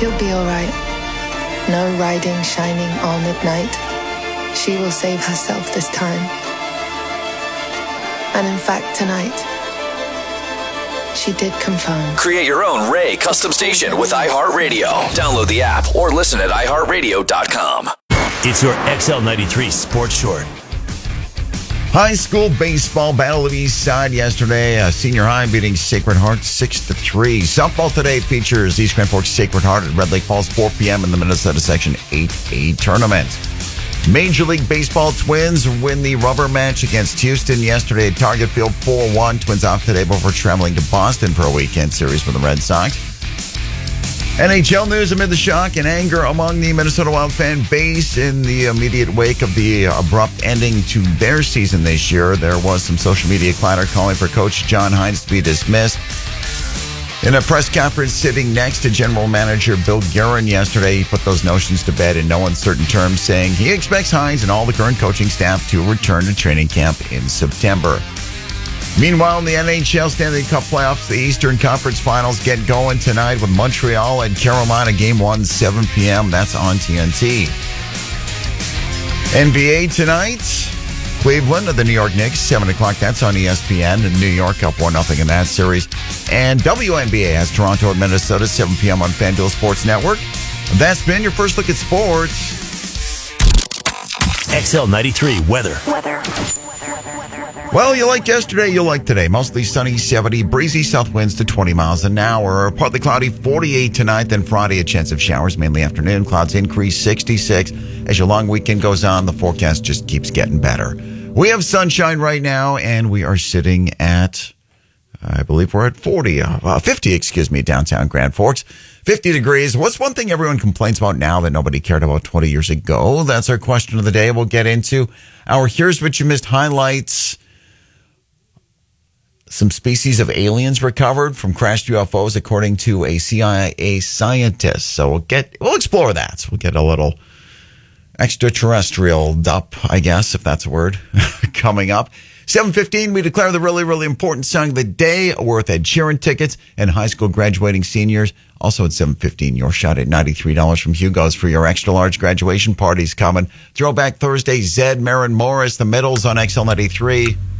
She'll be all right. No riding shining on at night. She will save herself this time. And in fact, tonight, she did confirm. Create your own Ray custom station with iHeartRadio. Download the app or listen at iHeartRadio.com. It's your XL93 Sports Short. High school baseball battle of the East Side yesterday. Senior high beating Sacred Heart 6-3. Softball today features East Grand Forks Sacred Heart at Red Lake Falls 4 p.m. in the Minnesota Section 8A tournament. Major League Baseball Twins win the rubber match against Houston yesterday at Target Field 4-1. Twins off today before traveling to Boston for a weekend series with the Red Sox. NHL news amid the shock and anger among the Minnesota Wild fan base in the immediate wake of the abrupt ending to their season this year. There was some social media clatter calling for Coach John Hines to be dismissed. In a press conference sitting next to General Manager Bill Guerin yesterday, he put those notions to bed in no uncertain terms, saying he expects Hines and all the current coaching staff to return to training camp in September. Meanwhile, in the NHL Stanley Cup playoffs, the Eastern Conference Finals get going tonight with Montreal and Carolina. Game 1, 7 p.m. That's on TNT. NBA tonight, Cleveland of the New York Knicks, 7 o'clock. That's on ESPN. And New York up 1-0 in that series. And WNBA has Toronto at Minnesota, 7 p.m. on FanDuel Sports Network. That's been your first look at sports. XL93 weather. Well, you like yesterday, you'll like today. Mostly sunny, 70, breezy south winds to 20 miles an hour. Partly cloudy, 48 tonight. Then Friday, a chance of showers, mainly afternoon. Clouds increase, 66. As your long weekend goes on, the forecast just keeps getting better. We have sunshine right now, and we are sitting at, I believe we're at 50, downtown Grand Forks. 50 degrees. What's one thing everyone complains about now that nobody cared about 20 years ago? That's our question of the day. We'll get into our Here's What You Missed highlights. Some species of aliens recovered from crashed UFOs, according to a CIA scientist. So we'll explore that. We'll get a little extraterrestrial up, I guess, if that's a word, coming up. 7:15, we declare the really, really important song of the day, worth Ed Sheeran tickets and high school graduating seniors. Also at 7:15, your shot at $93 from Hugo's for your extra large graduation parties coming. Throwback Thursday, Zed, Maren Morris, the Middles on XL93.